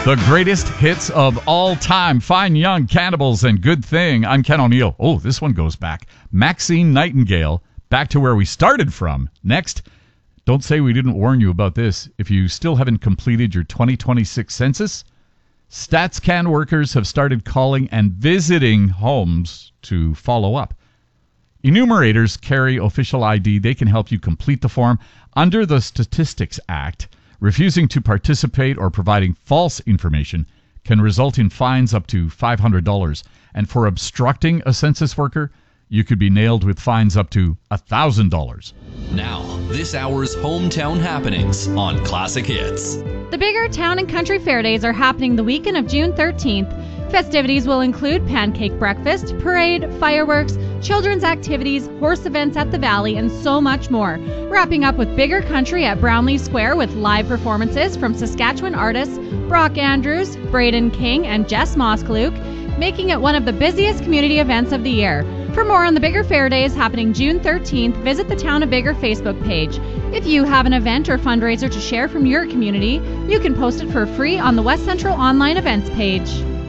The greatest hits of all time. Fine Young, Cannibals, and Good Thing. I'm Ken O'Neill. Oh, this one goes back. Maxine Nightingale, back to where we started from. Next, don't say we didn't warn you about this. If you still haven't completed your 2026 census, StatsCan workers have started calling and visiting homes to follow up. Enumerators carry official ID. They can help you complete the form. Under the Statistics Act, refusing to participate or providing false information can result in fines up to $500. And for obstructing a census worker, you could be nailed with fines up to $1,000. Now, this hour's hometown happenings on Classic Hits. The Bigger Town and Country Fair Days are happening the weekend of June 13th. Festivities will include pancake breakfast, parade, fireworks, children's activities, horse events at the Valley, and so much more. Wrapping up with Bigger Country at Brownlee Square with live performances from Saskatchewan artists Brock Andrews, Braden King, and Jess Moskaluk, making it one of the busiest community events of the year. For more on the Bigger Fair Days happening June 13th, visit the Town of Bigger Facebook page. If you have an event or fundraiser to share from your community, you can post it for free on the West Central Online Events page.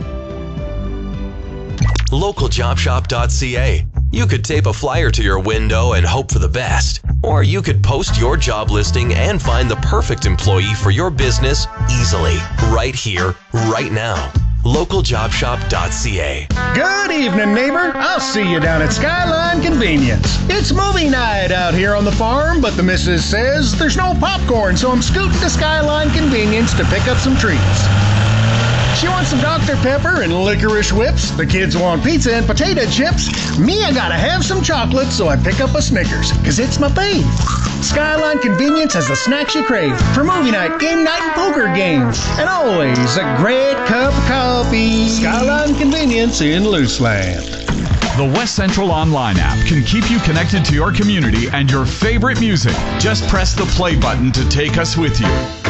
LocalJobShop.ca. You could tape a flyer to your window and hope for the best. Or you could post your job listing and find the perfect employee for your business easily, right here, right now. LocalJobShop.ca. Good evening, neighbor. I'll see you down at Skyline Convenience. It's movie night out here on the farm, but the missus says there's no popcorn, so I'm scooting to Skyline Convenience to pick up some treats. She wants some Dr. Pepper and licorice whips. The kids want pizza and potato chips. Me, I gotta have some chocolate, so I pick up a Snickers, 'cause it's my fave. Skyline Convenience has the snacks you crave for movie night, game night, and poker games. And always a great cup of coffee. Skyline Convenience in Luceland. The West Central Online app can keep you connected to your community and your favorite music. Just press the play button to take us with you.